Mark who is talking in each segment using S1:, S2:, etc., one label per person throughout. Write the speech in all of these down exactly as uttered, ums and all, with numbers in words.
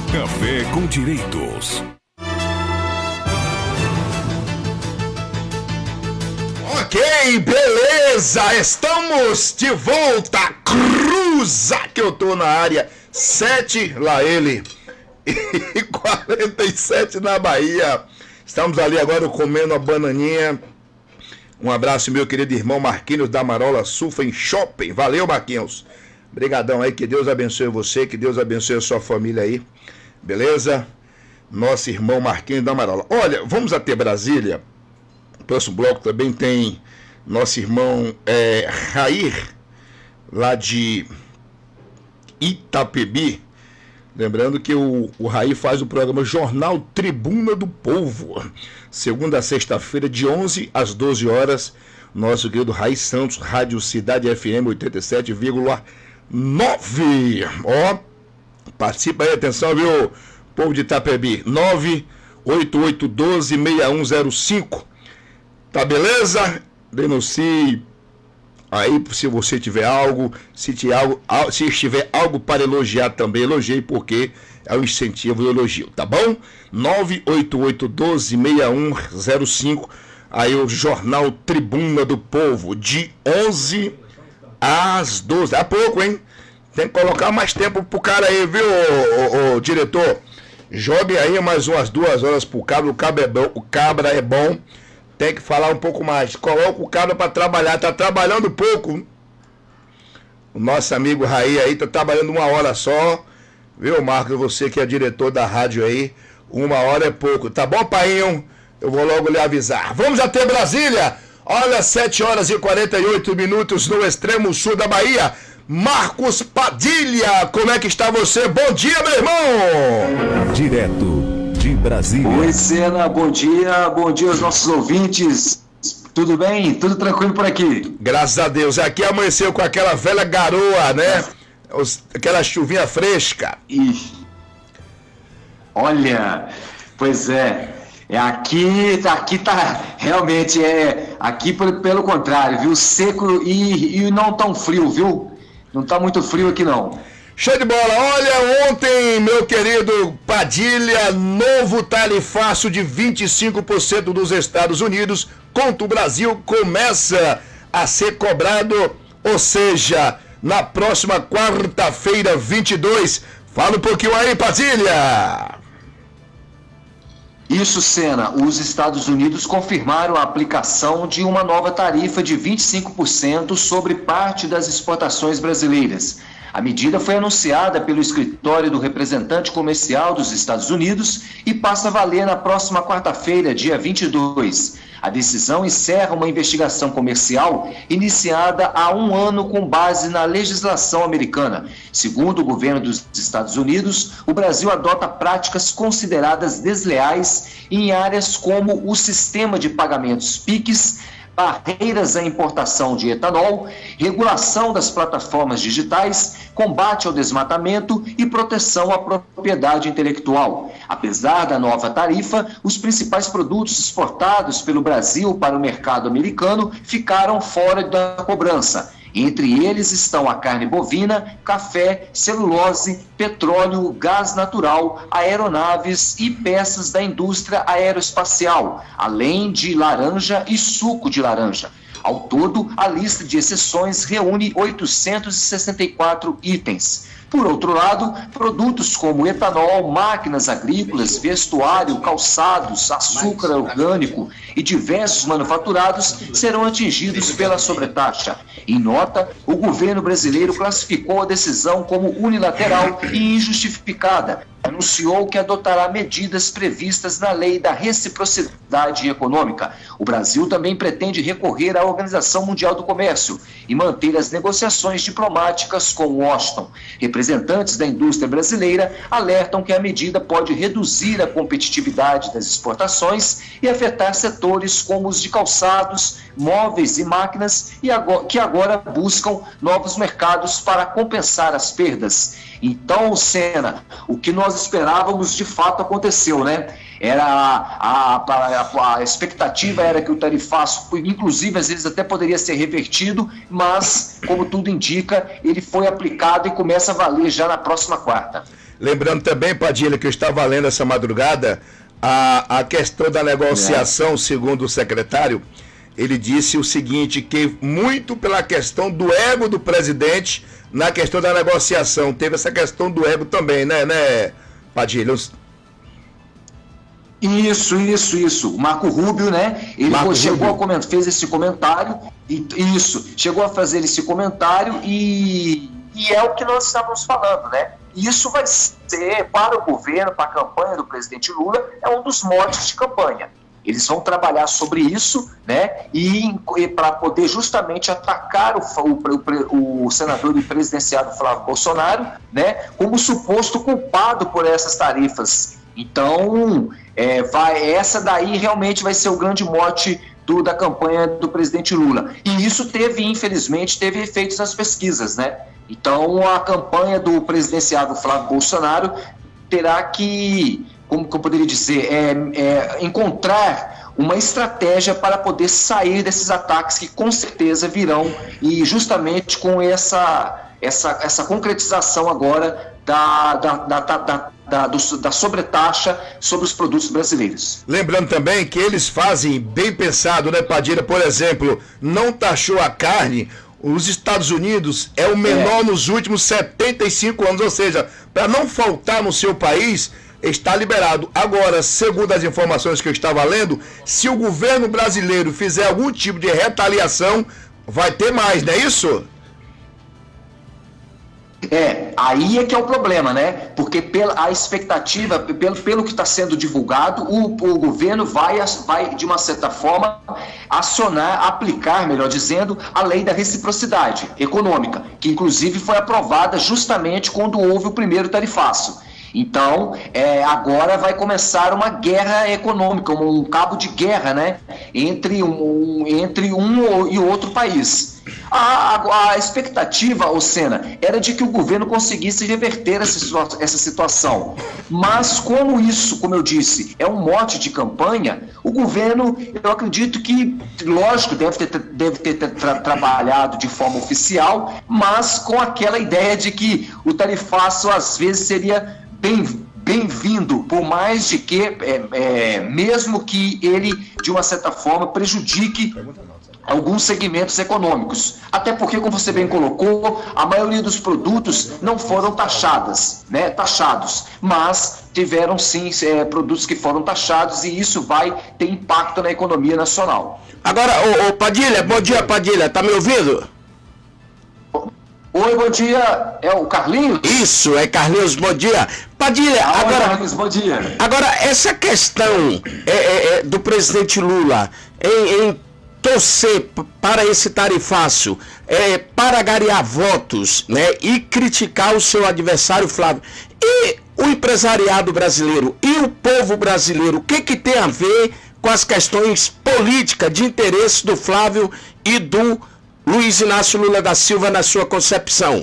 S1: Café com Direitos.
S2: Ok, beleza, estamos de volta. Cruza que eu tô na área. Sete, lá ele. E quarenta e sete na Bahia. Estamos ali agora comendo a bananinha. Um abraço, meu querido irmão Marquinhos da Marola Surfa em Shopping. Valeu, Marquinhos. Obrigadão aí, que Deus abençoe você, que Deus abençoe a sua família aí. Beleza? Nosso irmão Marquinhos da Marola. Olha, vamos até Brasília. O próximo bloco também tem nosso irmão é, Rair, lá de Itapebi. Lembrando que o, o Raí faz o programa Jornal Tribuna do Povo, segunda a sexta-feira, de onze às doze horas. Nosso querido Raí Santos, Rádio Cidade F M oitenta e sete vírgula nove. Ó, participa aí, atenção, viu, povo de Itapebi. nove oito oito um dois seis um zero cinco. Tá beleza? Denuncie aí se você tiver algo, se tiver algo, se estiver algo para elogiar também, elogie, porque é um incentivo e elogio, tá bom? nove oito oito um dois seis um zero cinco, aí o Jornal Tribuna do Povo, de onze às doze. Há pouco, hein? Tem que colocar mais tempo pro cara aí, viu, ô, ô, ô, diretor? Jogue aí mais umas duas horas pro cabra, o cabra é bom, o cabra é bom. Tem que falar um pouco mais. Coloca o cara para trabalhar. Tá trabalhando pouco. O nosso amigo Raí aí tá trabalhando uma hora só. Viu, Marcos? Você que é diretor da rádio aí. Uma hora é pouco. Tá bom, painho? Eu vou logo lhe avisar. Vamos até Brasília. Olha, sete horas e quarenta e oito minutos no extremo sul da Bahia. Marcos Padilha, como é que está você? Bom dia, meu irmão!
S1: Direto de Brasília.
S3: Oi, Sena, bom dia, bom dia aos nossos ouvintes. Tudo bem? Tudo tranquilo por aqui?
S2: Graças a Deus. Aqui amanheceu com aquela velha garoa, né? Os, aquela chuvinha fresca.
S3: Ih, olha, pois é. É aqui, aqui tá realmente é aqui pelo, pelo contrário, viu? Seco e, e não tão frio, viu? Não tá muito frio aqui não.
S2: Show de bola. Olha, ontem, meu querido Padilha, novo tarifaço de vinte e cinco por cento dos Estados Unidos contra o Brasil começa a ser cobrado, ou seja, na próxima quarta-feira, vinte e dois. Fala um pouquinho aí, Padilha.
S3: Isso, Sena. Os Estados Unidos confirmaram a aplicação de uma nova tarifa de vinte e cinco por cento sobre parte das exportações brasileiras. A medida foi anunciada pelo escritório do representante comercial dos Estados Unidos e passa a valer na próxima quarta-feira, dia vinte e dois. A decisão encerra uma investigação comercial iniciada há um ano com base na legislação americana. Segundo o governo dos Estados Unidos, o Brasil adota práticas consideradas desleais em áreas como o sistema de pagamentos PIX, barreiras à importação de etanol, regulação das plataformas digitais, combate ao desmatamento e proteção à propriedade intelectual. Apesar da nova tarifa, os principais produtos exportados pelo Brasil para o mercado americano ficaram fora da cobrança. Entre eles estão a carne bovina, café, celulose, petróleo, gás natural, aeronaves e peças da indústria aeroespacial, além de laranja e suco de laranja. Ao todo, a lista de exceções reúne oitocentos e sessenta e quatro itens. Por outro lado, produtos como etanol, máquinas agrícolas, vestuário, calçados, açúcar orgânico e diversos manufaturados serão atingidos pela sobretaxa. Em nota, o governo brasileiro classificou a decisão como unilateral e injustificada. Anunciou que adotará medidas previstas na lei da reciprocidade econômica. O Brasil também pretende recorrer à Organização Mundial do Comércio e manter as negociações diplomáticas com Washington. Representantes da indústria brasileira alertam que a medida pode reduzir a competitividade das exportações e afetar setores como os de calçados, móveis e máquinas e agora, que agora buscam novos mercados para compensar as perdas. Então, Sena, o que nós esperávamos de fato aconteceu, né? Era a, a, a expectativa era que o tarifaço, inclusive às vezes até poderia ser revertido, mas, como tudo indica, ele foi aplicado e começa a valer já na próxima quarta.
S2: Lembrando também, Padilha, que eu estava lendo essa madrugada a, a questão da negociação, é. segundo o secretário, ele disse o seguinte, que muito pela questão do ego do presidente na questão da negociação. Teve essa questão do ego também, né, né Padilha?
S3: Isso, isso, isso. O Marco Rubio, né? Ele
S2: Marco
S3: chegou
S2: Rubio.
S3: a comentar, fez esse comentário, e, isso, chegou a fazer esse comentário e, e é o que nós estávamos falando, né? Isso vai ser, para o governo, para a campanha do presidente Lula, é um dos motes de campanha. Eles vão trabalhar sobre isso, né? E, e para poder justamente atacar o, o, o senador e presidenciável Flávio Bolsonaro, né? Como suposto culpado por essas tarifas. Então, é, vai, essa daí realmente vai ser o grande mote do, da campanha do presidente Lula. E isso teve, infelizmente, teve efeitos nas pesquisas, né? Então, a campanha do presidenciável Flávio Bolsonaro terá que, como que eu poderia dizer, é, é, encontrar uma estratégia para poder sair desses ataques que com certeza virão, e justamente com essa, essa, essa concretização agora da, da, da, da, da, do, da sobretaxa sobre os produtos brasileiros.
S2: Lembrando também que eles fazem bem pensado, né, Padilha? Por exemplo, não taxou a carne. Os Estados Unidos é o menor é. nos últimos setenta e cinco anos, ou seja, para não faltar no seu país, está liberado. Agora, segundo as informações que eu estava lendo, se o governo brasileiro fizer algum tipo de retaliação, vai ter mais, não é isso?
S3: É, aí é que é o problema, né? Porque pela a expectativa, pelo, pelo que está sendo divulgado, o, o governo vai, vai, de uma certa forma, acionar, aplicar, melhor dizendo, a lei da reciprocidade econômica, que inclusive foi aprovada justamente quando houve o primeiro tarifaço. Então, é, agora vai começar uma guerra econômica, um cabo de guerra, né? Entre um, entre um e outro país. A, a, a expectativa, Ocena, era de que o governo conseguisse reverter essa, essa situação. Mas como isso, como eu disse, é um mote de campanha, o governo, eu acredito que, lógico, deve ter, deve ter tra trabalhado de forma oficial, mas com aquela ideia de que o tarifaço às vezes seria bem bem-vindo, por mais de que, é, é, mesmo que ele, de uma certa forma, prejudique alguns segmentos econômicos. Até porque, como você bem colocou, a maioria dos produtos não foram taxadas, né, taxados, mas tiveram sim é, produtos que foram taxados, e isso vai ter impacto na economia nacional.
S4: Agora, ô, ô Padilha, bom dia, Padilha, tá me ouvindo?
S3: Oi, bom dia, é o Carlinhos?
S4: Isso, é Carlinhos, bom dia. Padilha,
S3: ah,
S4: agora,
S3: Carlinhos, bom dia.
S4: Agora, essa questão é, é, é, do presidente Lula em, em torcer para esse tarifaço, é, para garear votos, né, e criticar o seu adversário Flávio, e o empresariado brasileiro e o povo brasileiro, o que, que tem a ver com as questões políticas de interesse do Flávio e do Luiz Inácio Lula da Silva na sua concepção?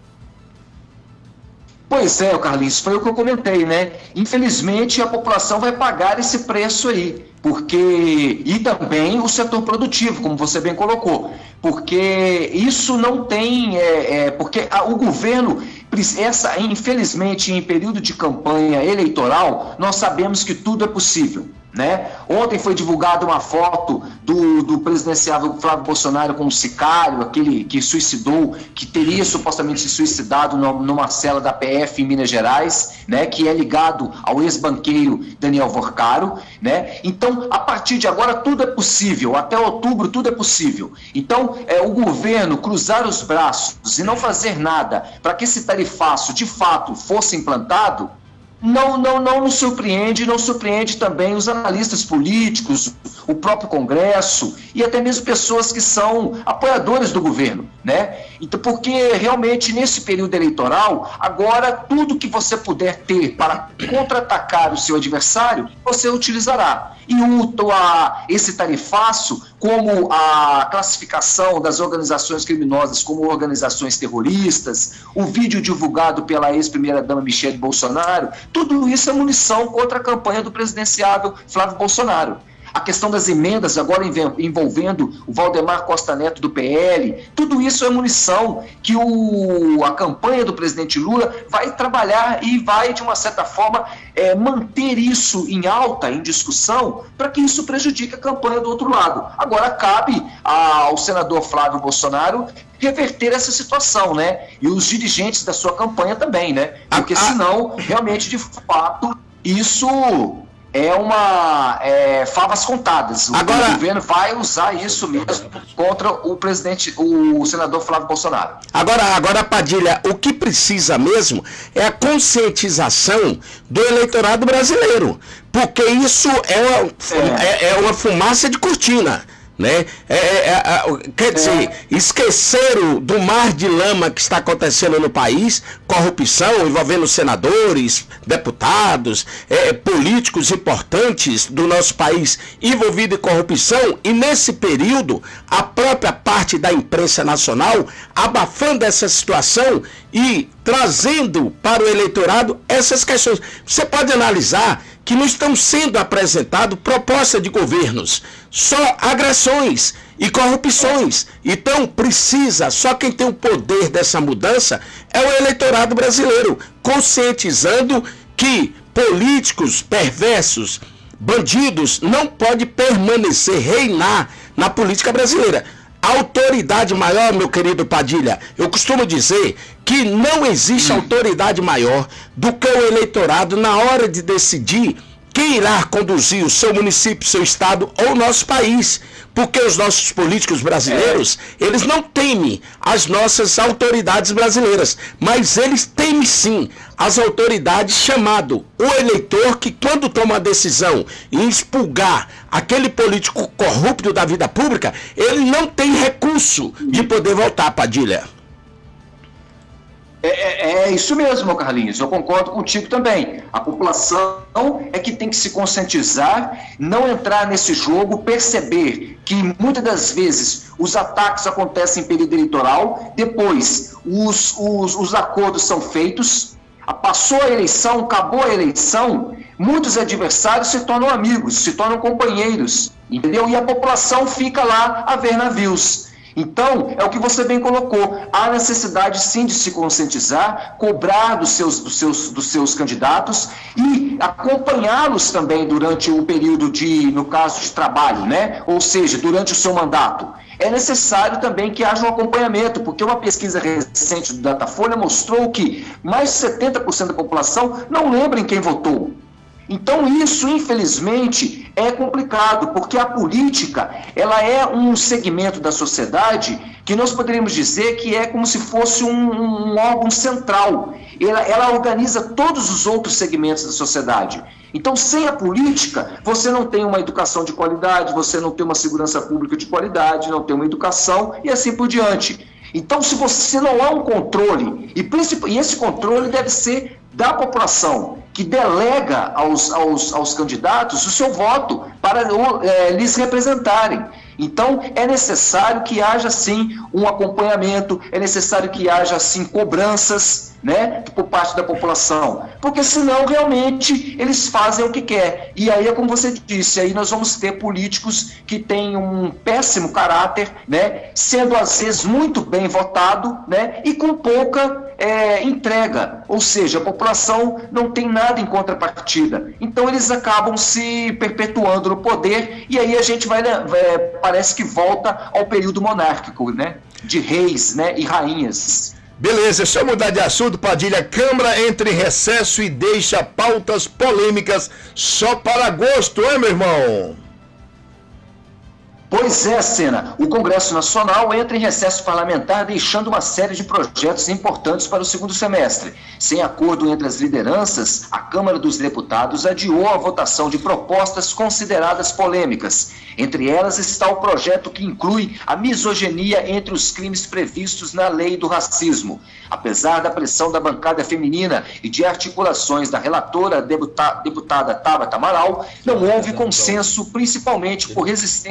S3: Pois é, Carlinhos, foi o que eu comentei, né? Infelizmente a população vai pagar esse preço aí, porque, e também o setor produtivo, como você bem colocou, porque isso não tem, é, é, porque a, o governo, essa, infelizmente em período de campanha eleitoral, nós sabemos que tudo é possível. Né? Ontem foi divulgada uma foto do, do presidenciável Flávio Bolsonaro com um sicário, aquele que suicidou, que teria supostamente se suicidado numa cela da P F em Minas Gerais, né? Que é ligado ao ex-banqueiro Daniel Vorcaro, né? Então, a partir de agora, tudo é possível, até outubro tudo é possível. Então, é, o governo cruzar os braços e não fazer nada para que esse tarifaço de fato fosse implantado, Não, não, não nos surpreende, não surpreende também os analistas políticos, o próprio Congresso e até mesmo pessoas que são apoiadores do governo, né? Então, porque realmente nesse período eleitoral, agora tudo que você puder ter para contra-atacar o seu adversário, você utilizará. E o, a, esse tarifaço, como a classificação das organizações criminosas como organizações terroristas, o vídeo divulgado pela ex-primeira-dama Michele Bolsonaro, tudo isso é munição contra a campanha do presidenciável Flávio Bolsonaro. a questão das emendas agora envolvendo o Valdemar Costa Neto do P L, tudo isso é munição que o, a campanha do presidente Lula vai trabalhar e vai, de uma certa forma, é, manter isso em alta, em discussão, para que isso prejudique a campanha do outro lado. Agora cabe ao senador Flávio Bolsonaro reverter essa situação, né? E os dirigentes da sua campanha também, né? Porque senão, realmente, de fato, isso é uma é, favas contadas. O
S4: agora,
S3: governo vai usar isso mesmo contra o presidente, o senador Flávio Bolsonaro.
S4: Agora, agora, Padilha, o que precisa mesmo é a conscientização do eleitorado brasileiro, porque isso é uma, é. É, é uma fumaça de cortina. Né? É, é, é, quer dizer, é. esqueceram do mar de lama que está acontecendo no país, corrupção envolvendo senadores, deputados, é, políticos importantes do nosso país envolvidos em corrupção, e nesse período a própria parte da imprensa nacional abafando essa situação e trazendo para o eleitorado essas questões. Você pode analisar que não estão sendo apresentadas propostas de governos, só agressões e corrupções. Então precisa, só quem tem o poder dessa mudança é o eleitorado brasileiro, conscientizando que políticos perversos, bandidos, não podem permanecer, reinar na política brasileira. A autoridade maior, meu querido Padilha, eu costumo dizer que não existe autoridade maior do que o eleitorado na hora de decidir quem irá conduzir o seu município, seu estado ou o nosso país. Porque os nossos políticos brasileiros, é. eles não temem as nossas autoridades brasileiras, mas eles temem sim as autoridades chamado o eleitor, que quando toma a decisão em expurgar aquele político corrupto da vida pública, ele não tem recurso de poder voltar, Padilha.
S3: É, é, é isso mesmo, meu Carlinhos, eu concordo contigo também. A população é que tem que se conscientizar, não entrar nesse jogo, perceber que muitas das vezes os ataques acontecem em período eleitoral, depois os, os, os acordos são feitos, passou a eleição, acabou a eleição, muitos adversários se tornam amigos, se tornam companheiros, entendeu? E a população fica lá a ver navios. Então, é o que você bem colocou, há necessidade sim de se conscientizar, cobrar dos seus, dos seus, dos seus candidatos e acompanhá-los também durante o período de, no caso de trabalho, né? Ou seja, durante o seu mandato. É necessário também que haja um acompanhamento, porque uma pesquisa recente do Datafolha mostrou que mais de setenta por cento da população não lembra em quem votou. Então isso, infelizmente, é complicado, porque a política, ela é um segmento da sociedade que nós poderíamos dizer que é como se fosse um, um órgão central. Ela, ela organiza todos os outros segmentos da sociedade. Então, sem a política, você não tem uma educação de qualidade, você não tem uma segurança pública de qualidade, não tem uma educação e assim por diante. Então, se você não há um controle, e, e esse controle deve ser da população, que delega aos, aos, aos candidatos o seu voto para é, lhes representarem. Então, é necessário que haja, sim, um acompanhamento, é necessário que haja, sim, cobranças, né, por parte da população, porque senão, realmente, eles fazem o que quer. E aí, é como você disse, aí nós vamos ter políticos que têm um péssimo caráter, né, sendo, às vezes, muito bem votado, né, e com pouca é, entrega, ou seja, a população não tem nada em contrapartida. Então, eles acabam se perpetuando no poder, e aí a gente vai, é, parece que volta ao período monárquico, né, de reis, né, e rainhas.
S2: Beleza, só mudar de assunto, Padilha. Câmara entra em recesso e deixa pautas polêmicas só para agosto, é, meu irmão?
S3: Pois é, Sena. O Congresso Nacional entra em recesso parlamentar, deixando uma série de projetos importantes para o segundo semestre. Sem acordo entre as lideranças, a Câmara dos Deputados adiou a votação de propostas consideradas polêmicas. Entre elas está o projeto que inclui a misoginia entre os crimes previstos na Lei do Racismo. Apesar da pressão da bancada feminina e de articulações da relatora deputa- deputada Tabata Amaral, não houve consenso, principalmente por resistência de parlamentares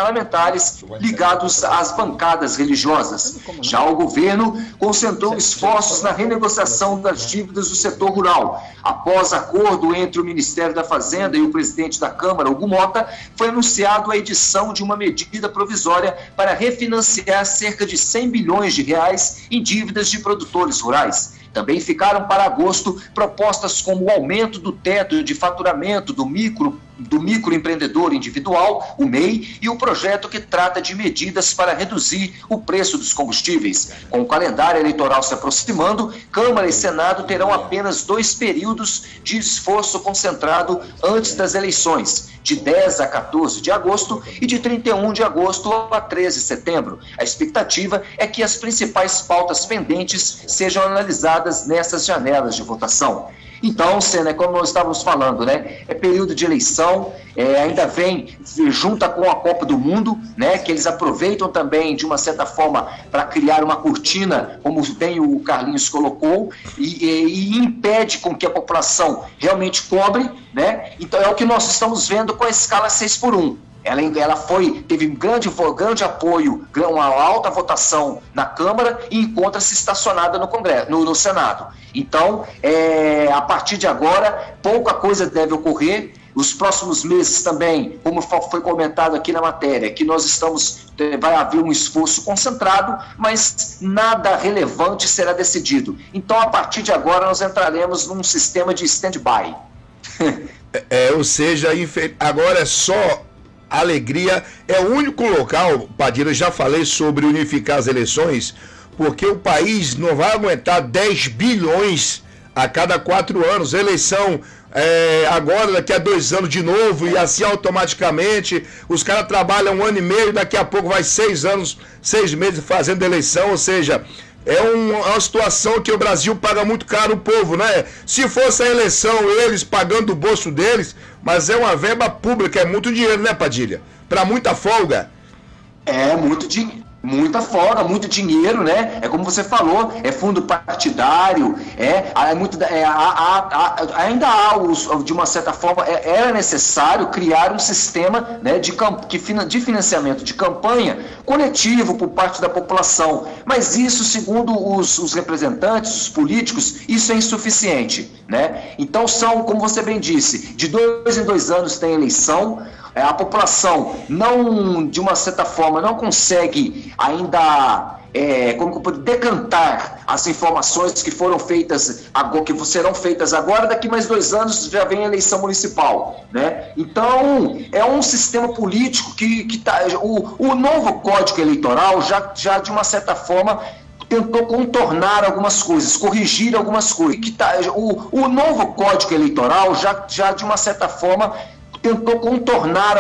S3: parlamentares ligados às bancadas religiosas. Já o governo concentrou esforços na renegociação das dívidas do setor rural. Após acordo entre o Ministério da Fazenda e o presidente da Câmara, Hugo Mota, foi anunciado a edição de uma medida provisória para refinanciar cerca de cem bilhões de reais em dívidas de produtores rurais. Também ficaram para agosto propostas como o aumento do teto de faturamento do micro, do microempreendedor individual, o M E I, e o projeto que trata de medidas para reduzir o preço dos combustíveis. Com o calendário eleitoral se aproximando, Câmara e Senado terão apenas dois períodos de esforço concentrado antes das eleições, de dez a quatorze de agosto e de trinta e um de agosto a treze de setembro. A expectativa é que as principais pautas pendentes sejam analisadas nessas janelas de votação. Então, Sena, como nós estávamos falando, né, é período de eleição, é, ainda vem junta com a Copa do Mundo, né, que eles aproveitam também, de uma certa forma, para criar uma cortina, como bem o Carlinhos colocou, e, e, e impede com que a população realmente cobre, né? Então é o que nós estamos vendo com a escala seis por um. Ela, ela foi, teve grande, grande apoio, uma alta votação na Câmara e encontra-se estacionada no Congresso, no, no Senado. Então, é, a partir de agora, pouca coisa deve ocorrer. Os próximos meses também, como foi comentado aqui na matéria, que nós estamos, vai haver um esforço concentrado, mas nada relevante será decidido. Então, a partir de agora, nós entraremos num sistema de stand-by.
S2: É, ou seja, agora é só alegria. É o único local, Padilha, já falei sobre unificar as eleições, porque o país não vai aguentar dez bilhões a cada quatro anos. A eleição é, agora, daqui a dois anos de novo, e assim automaticamente os caras trabalham um ano e meio, daqui a pouco vai seis anos, seis meses fazendo eleição. Ou seja, é um, uma situação que o Brasil paga muito caro o povo, né? Se fosse a eleição, eles pagando do bolso deles, mas é uma verba pública, é muito dinheiro, né, Padilha? Para muita folga.
S3: É muito dinheiro. Muita folga, muito dinheiro, né? É como você falou, é fundo partidário, é, é muito, é, há, há, há, ainda há, os, de uma certa forma, é, era necessário criar um sistema, né, de, de financiamento de campanha coletivo por parte da população, mas isso, segundo os, os representantes, os políticos, isso é insuficiente, né? Então são, como você bem disse, de dois em dois anos tem eleição. A população não, de uma certa forma, não consegue ainda é, como decantar as informações que foram feitas, que serão feitas agora. Daqui mais dois anos já vem a eleição municipal, né? Então é um sistema político que, que tá, o, o novo Código Eleitoral já, já de uma certa forma tentou contornar algumas coisas, corrigir algumas coisas. Que tá, o, o novo Código Eleitoral já, já de uma certa forma tentou contornar